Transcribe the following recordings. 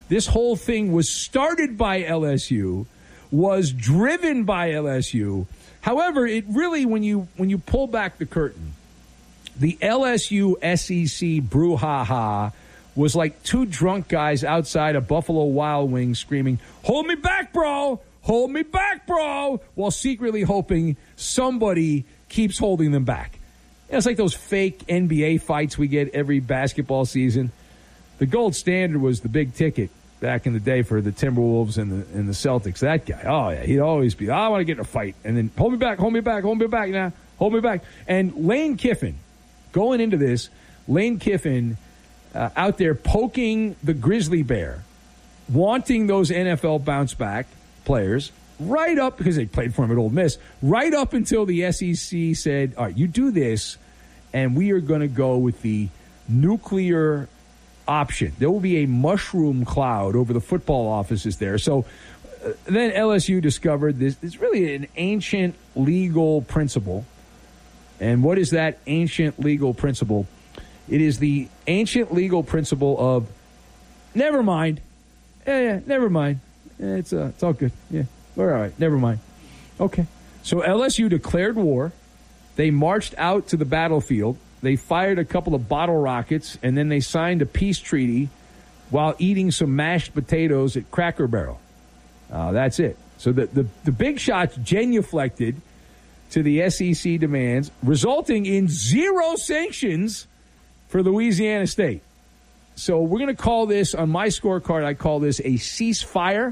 This whole thing was started by LSU, was driven by LSU. However, it really, when you pull back the curtain, the LSU SEC brouhaha was like two drunk guys outside a Buffalo Wild Wings screaming, "Hold me back, bro! Hold me back, bro!" while secretly hoping somebody keeps holding them back. It's like those fake NBA fights we get every basketball season. The gold standard was the big ticket back in the day for the Timberwolves and the Celtics. That guy, oh yeah, he'd always be, I want to get in a fight. And then, hold me back now, hold me back. And Lane Kiffin, going into this, out there poking the grizzly bear, wanting those NFL bounce back players, right up, because they played for him at Ole Miss, right up until the SEC said, all right, you do this, and we are going to go with the nuclear option. There will be a mushroom cloud over the football offices there. So then LSU discovered this. It's really an ancient legal principle. And what is that ancient legal principle? It is the ancient legal principle of never mind. Yeah, never mind. It's all good. Yeah, we're all right. Never mind. Okay. So LSU declared war. They marched out to the battlefield. They fired a couple of bottle rockets, and then they signed a peace treaty while eating some mashed potatoes at Cracker Barrel. That's it. So the big shots genuflected to the SEC demands, resulting in 0 sanctions for Louisiana State. So we're going to call this, on my scorecard, I call this a ceasefire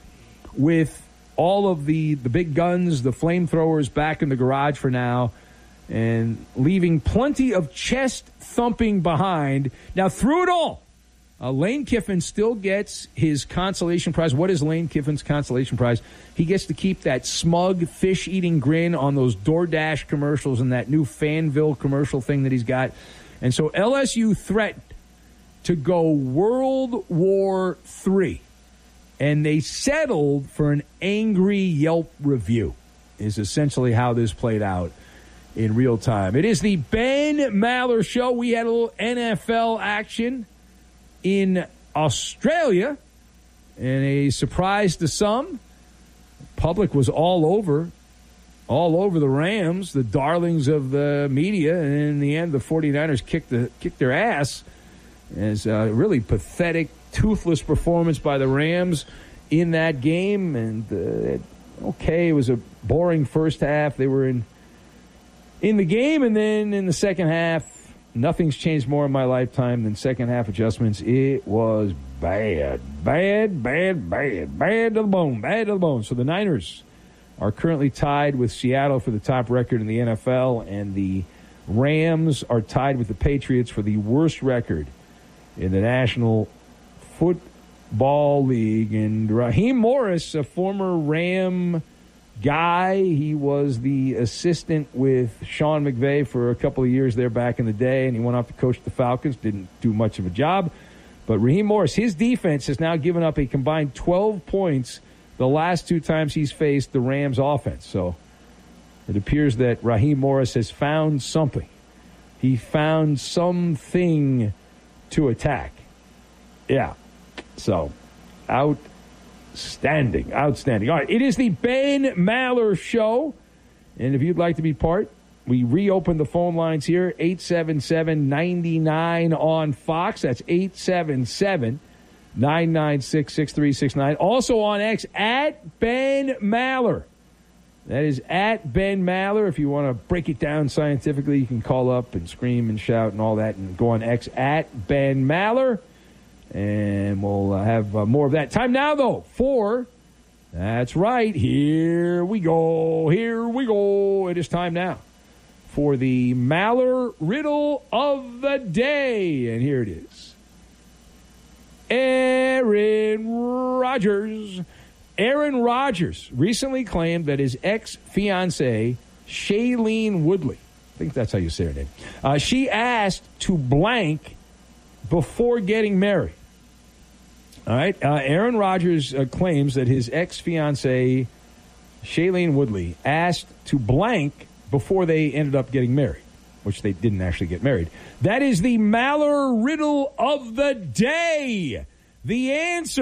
with all of the big guns, the flamethrowers back in the garage for now, and leaving plenty of chest thumping behind. Now, through it all, Lane Kiffin still gets his consolation prize. What is Lane Kiffin's consolation prize? He gets to keep that smug fish-eating grin on those DoorDash commercials and that new Fanville commercial thing that he's got. And so LSU threatened to go World War III, and they settled for an angry Yelp review, is essentially how this played out in real time. It is the Ben Maller Show. We had a little NFL action in Australia, and a surprise to some, the public was all over the Rams, the darlings of the media, and in the end, the 49ers kicked their ass. As a really pathetic, toothless performance by the Rams in that game, and it was a boring first half. They were in the game, and then in the second half, nothing's changed more in my lifetime than second half adjustments. It was bad to the bone. So the Niners are currently tied with Seattle for the top record in the NFL, and the Rams are tied with the Patriots for the worst record in the National Football League. And Raheem Morris, a former Ram guy, he was the assistant with Sean McVay for a couple of years there back in the day, and he went off to coach the Falcons. Didn't do much of a job. But Raheem Morris, his defense has now given up a combined 12 points the last 2 times he's faced the Rams offense. So it appears that Raheem Morris has found something. He found something to attack. Yeah. So, outstanding. All right, it is the Ben Maller Show. And if you'd like to be part, we reopen the phone lines here, 877-99 on Fox. That's 877-996-6369. Also on X, at Ben Maller. That is at Ben Maller. If you want to break it down scientifically, you can call up and scream and shout and all that, and go on X at Ben Maller. And we'll have more of that. Time now, though, for, that's right, here we go. It is time now for the Maller Riddle of the Day. And here it is. Aaron Rodgers recently claimed that his ex-fiancée, Shailene Woodley, I think that's how you say her name, she asked to blank before getting married. All right. Aaron Rodgers claims that his ex-fiancée, Shailene Woodley, asked to blank before they ended up getting married, which they didn't actually get married. That is the Maller Riddle of the Day. The answer